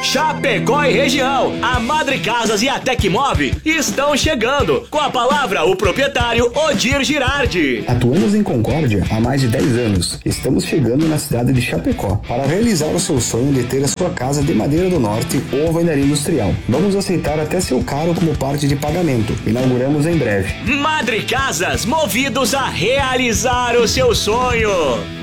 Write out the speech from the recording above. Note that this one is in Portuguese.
Chapecó e região, a Madre Casas e a Tecmove estão chegando. Com a palavra, o proprietário Odir Girardi. Atuamos em Concórdia há mais de 10 anos. Estamos chegando na cidade de Chapecó para realizar o seu sonho de ter a sua casa de madeira do norte ou alvenaria industrial. Vamos aceitar até seu carro como parte de pagamento. Inauguramos em breve. Madre Casas, movidos a realizar o seu sonho.